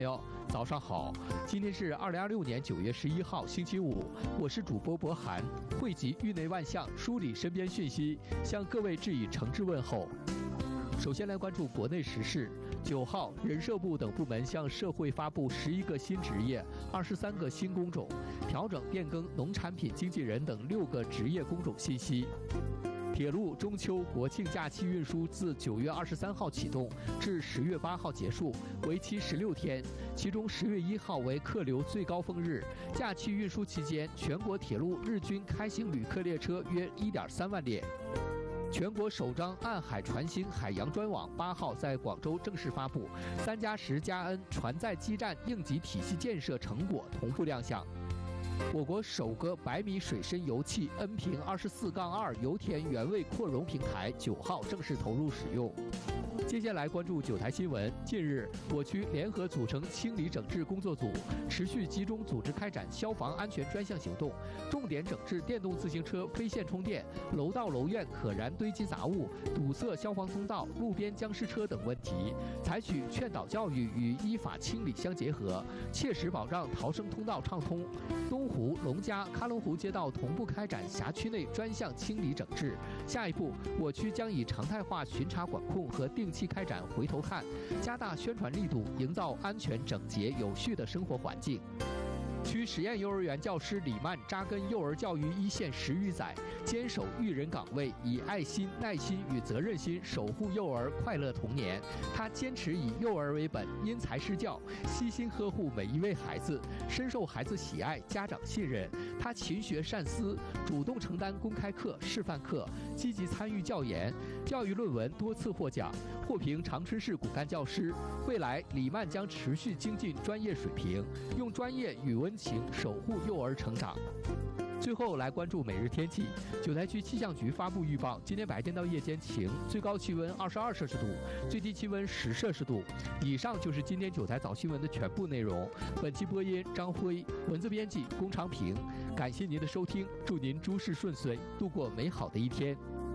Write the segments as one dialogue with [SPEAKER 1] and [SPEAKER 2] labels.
[SPEAKER 1] 早上好，今天是2026年9月11号，星期五，我是主播博涵，汇集域内万象，梳理身边讯息，向各位致以诚挚问候。首先来关注国内时事。9号，人社部等部门向社会发布11个新职业、23个新工种，调整变更农产品经纪人等6个职业工种信息。铁路中秋国庆假期运输自9月23号启动，至10月8号结束，为期16天。其中10月1号为客流最高峰日。假期运输期间，全国铁路日均开行旅客列车约1.3万列。全国首张暗海船型海洋专网8号在广州正式发布，3+10+N 船载基站应急体系建设成果同步亮相。我国首个100米水深油气恩平24-2油田原位扩容平台9号正式投入使用。接下来关注9台新闻。近日，我区联合组成清理整治工作组，持续集中组织开展消防安全专项行动，重点整治电动自行车非线充电、楼道楼院可燃堆积杂物、堵塞消防通道、路边僵尸车等问题，采取劝导教育与依法清理相结合，切实保障逃生通道畅通。东湖、龙嘉、喀伦湖街道同步开展辖区内专项清理整治。下一步，我区将以常态化巡查管控和定期开展回头看，加大宣传力度，营造安全、整洁、有序的生活环境。区实验幼儿园教师李曼扎根幼儿教育一线10余载，坚守育人岗位，以爱心、耐心与责任心守护幼儿快乐童年。他坚持以幼儿为本，因材施教，悉心呵护每一位孩子，深受孩子喜爱，家长信任。他勤学善思，主动承担公开课、示范课，积极参与教研，教育论文多次获奖，获评长春市骨干教师。未来，李曼将持续精进专业水平，用专业与温情守护幼儿成长。最后来关注每日天气。9台区气象局发布预报，今天白天到夜间晴，最高气温22摄氏度，最低气温10摄氏度。以上就是今天9台早新闻的全部内容。本期播音张辉，文字编辑龚长平。感谢您的收听，祝您诸事顺遂，度过美好的一天。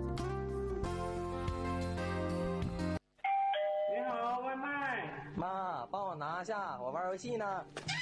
[SPEAKER 2] 你好，外卖。
[SPEAKER 3] 妈，帮我拿下，我玩游戏呢。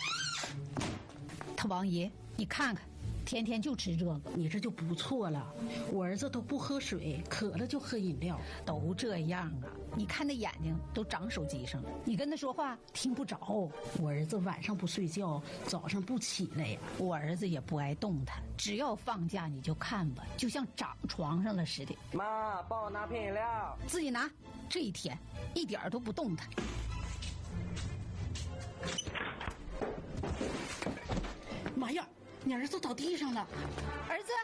[SPEAKER 4] 他王爷，你看看，天天就吃这个，
[SPEAKER 5] 你这就不错了。我儿子都不喝水，渴了就喝饮料，
[SPEAKER 4] 都这样啊。你看那眼睛都长手机上了，你跟他说话听不着。
[SPEAKER 5] 我儿子晚上不睡觉，早上不起来呀。
[SPEAKER 4] 我儿子也不爱动弹，只要放假你就看吧，就像长床上了似的。
[SPEAKER 3] 妈，帮我拿瓶饮料。
[SPEAKER 4] 自己拿，这一天一点都不动弹。
[SPEAKER 5] 妈呀，你儿子倒地上了！
[SPEAKER 4] 儿子！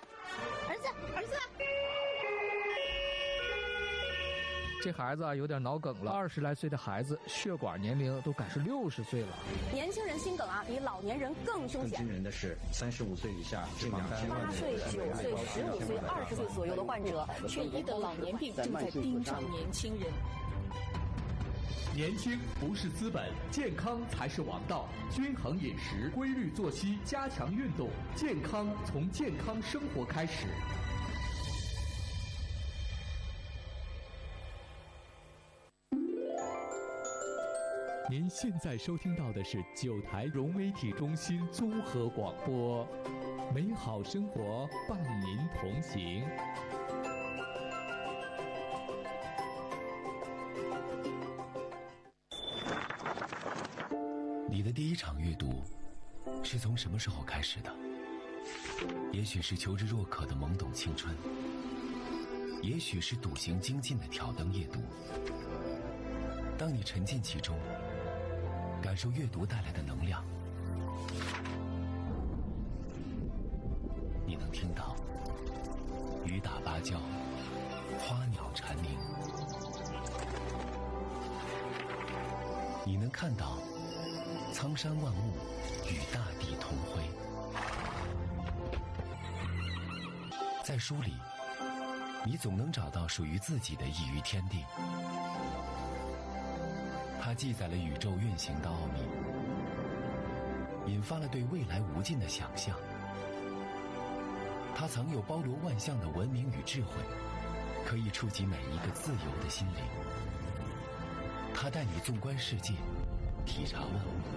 [SPEAKER 1] 这孩子有点脑梗了，20来岁的孩子，血管年龄都赶是60岁了。
[SPEAKER 6] 年轻人心梗比老年人更凶险。
[SPEAKER 7] 更惊人的是，35岁以下这2千万
[SPEAKER 6] 8岁、9岁、15岁、20岁左右的患者，却疑得老年病正在盯上年轻人。
[SPEAKER 1] 年轻不是资本，健康才是王道。均衡饮食，规律作息，加强运动，健康从健康生活开始。您现在收听到的是9台融媒体中心综合广播，美好生活伴您同行。
[SPEAKER 8] 你的第一场阅读是从什么时候开始的？也许是求知若渴的懵懂青春，也许是笃行精进的挑灯夜读。当你沉浸其中，感受阅读带来的能量，你能听到雨打芭蕉，花鸟蝉鸣，你能看到苍山万物与大地同辉。在书里，你总能找到属于自己的一隅天地。它记载了宇宙运行的奥秘，引发了对未来无尽的想象。它藏有包罗万象的文明与智慧，可以触及每一个自由的心灵。它带你纵观世界，体察万物。